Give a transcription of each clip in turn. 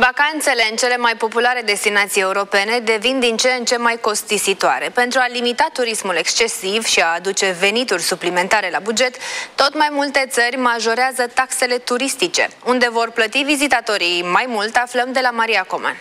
Vacanțele în cele mai populare destinații europene devin din ce în ce mai costisitoare. Pentru a limita turismul excesiv și a aduce venituri suplimentare la buget, tot mai multe țări majorează taxele turistice. Unde vor plăti vizitatorii mai mult, aflăm de la Maria Coman.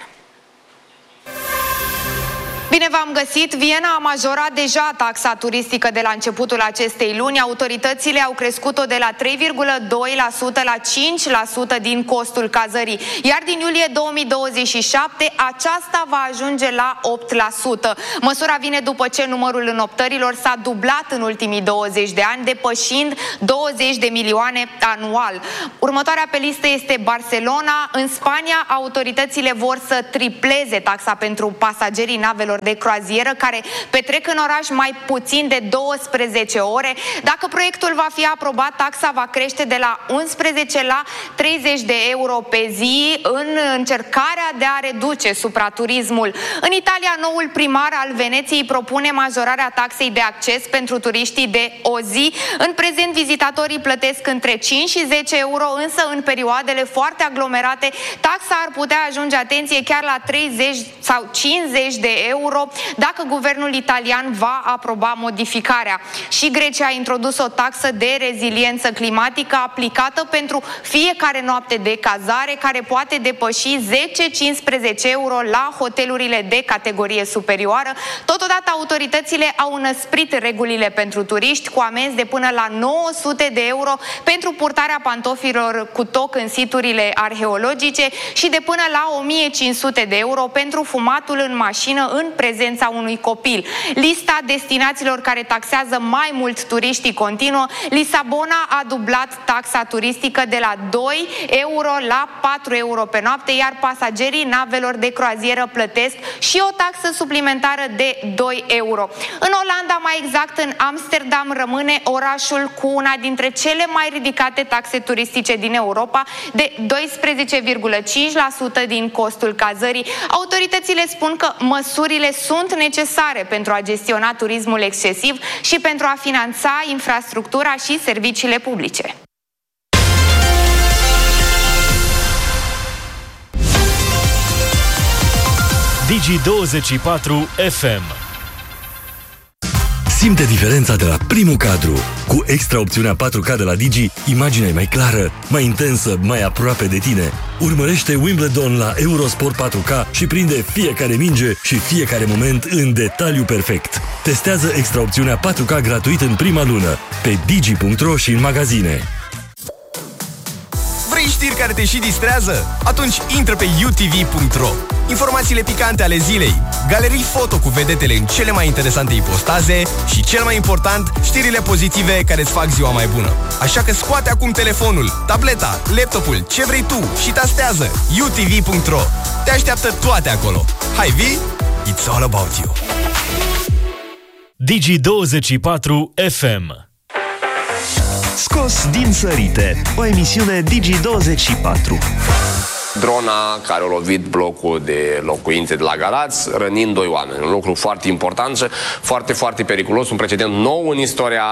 Bine v-am găsit! Viena a majorat deja taxa turistică de la începutul acestei luni. Autoritățile au crescut-o de la 3,2% la 5% din costul cazării. Iar din iulie 2027 aceasta va ajunge la 8%. Măsura vine după ce numărul înoptărilor s-a dublat în ultimii 20 de ani, depășind 20 de milioane anual. Următoarea pe listă este Barcelona. În Spania, autoritățile vor să tripleze taxa pentru pasagerii navelor de croazieră care petrec în oraș mai puțin de 12 ore. Dacă proiectul va fi aprobat, taxa va crește de la 11 la 30 de euro pe zi în încercarea de a reduce supraturismul. În Italia, noul primar al Veneției propune majorarea taxei de acces pentru turiștii de o zi. În prezent, vizitatorii plătesc între 5 și 10 euro, însă în perioadele foarte aglomerate, taxa ar putea ajunge, atenție, chiar la 30 sau 50 de euro dacă guvernul italian va aproba modificarea. Și Grecia a introdus o taxă de reziliență climatică aplicată pentru fiecare noapte de cazare, care poate depăși 10-15 euro la hotelurile de categorie superioară. Totodată, autoritățile au înăsprit regulile pentru turiști cu amenzi de până la 900 de euro pentru purtarea pantofilor cu toc în siturile arheologice și de până la 1500 de euro pentru fumatul în mașină în prezența unui copil. Lista destinațiilor care taxează mai mult turiștii continuă. Lisabona a dublat taxa turistică de la 2 euro la 4 euro pe noapte, iar pasagerii navelor de croazieră plătesc și o taxă suplimentară de 2 euro. În Olanda, mai exact în Amsterdam, rămâne orașul cu una dintre cele mai ridicate taxe turistice din Europa, de 12,5% din costul cazării. Autoritățile spun că măsurile sunt necesare pentru a gestiona turismul excesiv și pentru a finanța infrastructura și serviciile publice. Digi24 FM. Simte diferența de la primul cadru. Cu extra opțiunea 4K de la Digi, imaginea e mai clară, mai intensă, mai aproape de tine. Urmărește Wimbledon la Eurosport 4K și prinde fiecare minge și fiecare moment în detaliu perfect. Testează extra opțiunea 4K gratuit în prima lună pe digi.ro și în magazine. Vrei știri care te și distrează? Atunci intră pe utv.ro. Informațiile picante ale zilei, galerii foto cu vedetele în cele mai interesante ipostaze și, cel mai important, știrile pozitive care îți fac ziua mai bună. Așa că scoate acum telefonul, tableta, laptopul, ce vrei tu și tastează utv.ro. Te așteaptă toate acolo. Hai, vii? It's all about you. Digi24 FM. Scos din sărite, o emisiune Digi24. Drona care a lovit blocul de locuințe de la Galați, rănind 2 oameni. Un lucru foarte important și foarte, foarte periculos, un precedent nou în istoria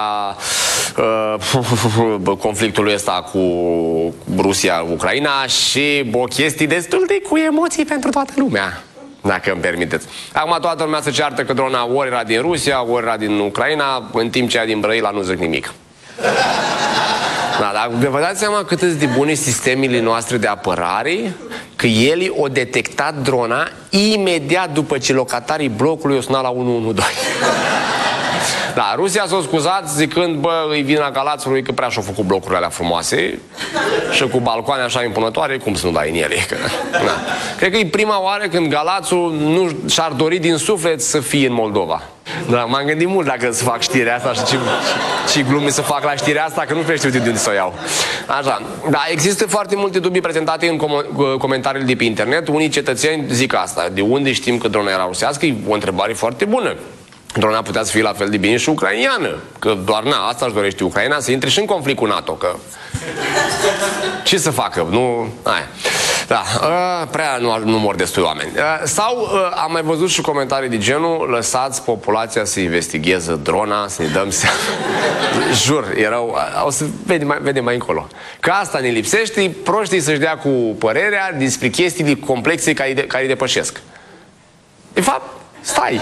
conflictului ăsta cu Rusia-Ucraina și o chestie destul de cu emoții pentru toată lumea, dacă îmi permiteți. Acum toată lumea se ceartă că drona ori era din Rusia, ori era din Ucraina, în timp ce ea din Brăila nu zic nimic. Da, dar vă dați seama cât de bune sistemele noastre de apărare, că ele au detectat drona imediat după ce locatarii blocului au sunat la 112. Da, Rusia s-a scuzat zicând, bă, îi vina Galațului că prea și-au făcut blocurile alea frumoase și cu balcoane așa impunătoare, cum să nu dai în ele? Că, da. Cred că e prima oară când Galațul nu și-ar dori din suflet să fie în Moldova. Da, m-am gândit mult dacă să fac știrea asta și ce glume să fac la știrea asta, că nu prea știu de unde să o iau. Așa, da, există foarte multe dubii prezentate în comentariile de pe internet. Unii cetățeni zic asta, de unde știm că drona era rusească? E o întrebare foarte bună. Drona putea să fie la fel de bine și ucrainiană, că doar asta își dorește Ucraina, să intre și în conflict cu NATO, că ce să facă, nu? Aia. Da, prea nu mor destui oameni. Sau am mai văzut și comentarii de genul: lăsați populația să investigheze drona, să ne dăm seama. Jur, erau, o să vedem mai încolo. Că asta ne lipsește, proștii să-și dea cu părerea despre chestiile complexe care îi depășesc. De fapt, stai.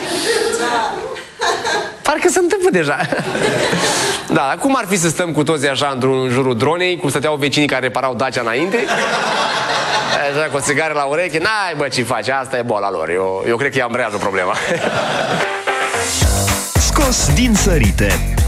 Parcă se întâmplă deja. Da, cum ar fi să stăm cu toți așa în jurul dronei, cum stăteau vecinii care reparau Dacia înainte? Așa, cu o țigară la ureche. N-ai, bă, ce faci, asta e boala lor. Eu cred că i-am rează problema. Scos din sărite.